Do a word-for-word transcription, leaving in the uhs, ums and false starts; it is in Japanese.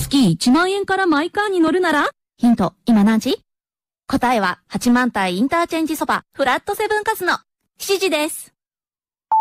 月いちまん円からマイカーに乗るなら？ヒント、今何時？答えは、八幡平インターチェンジそば、フラットセブンカスのしちじです。